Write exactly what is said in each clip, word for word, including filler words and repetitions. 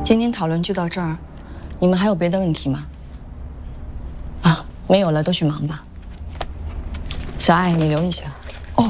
今天讨论就到这儿，你们还有别的问题吗？啊，没有了，都去忙吧。小爱，你留一下。哦。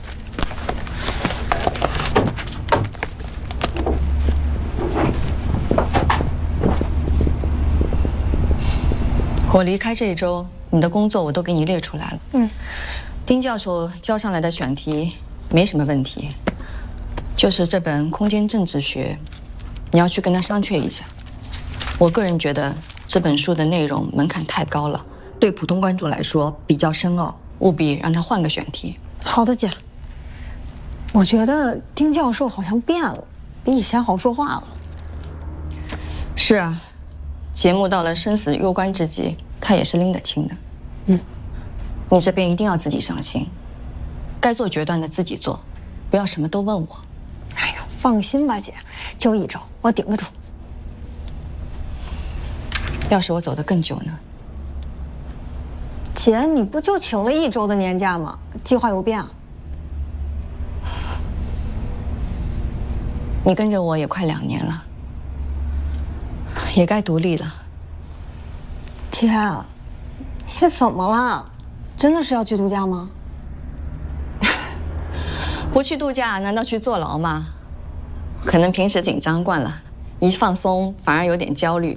我离开这一周，你的工作我都给你列出来了。嗯。丁教授交上来的选题没什么问题，就是这本空间政治学，你要去跟他商榷一下。我个人觉得这本书的内容门槛太高了，对普通观众来说比较深奥，务必让他换个选题。 好的，姐。我觉得丁教授好像变了，比以前好说话了。 是啊，节目到了生死攸关之际，他也是拎得清的。嗯，你这边一定要自己上心，该做决断的自己做，不要什么都问我。 哎呦，放心吧，姐，就一周，我顶得住。 要是我走得更久呢？ 姐，你不就请了一周的年假吗？计划有变啊？ 你跟着我也快两年了，也该独立了。 姐，你怎么了？真的是要去度假吗？ 不去度假，难道去坐牢吗？可能平时紧张惯了，一放松反而有点焦虑。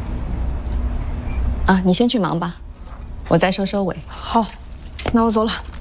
啊，你先去忙吧，我再收收尾。 好，那我走了。